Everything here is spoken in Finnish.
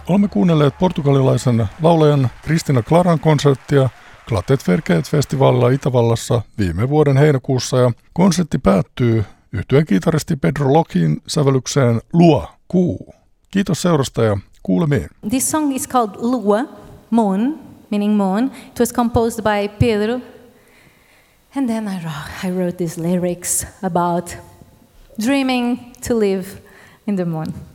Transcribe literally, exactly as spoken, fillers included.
Olemme kuunnelleet portugalilaisen laulajan Cristina Claran konserttia Clatet Verkeet-festivaalilla Itävallassa viime vuoden heinäkuussa, ja konsertti päättyy yhtyeen kitaristi Pedro Lokin sävellykseen Lua, kuu. Kiitos seurasta ja kuulemiin. This song is called Lua, moon, meaning moon. It was composed by Pedro. And then I wrote, I wrote these lyrics about dreaming to live in the moon.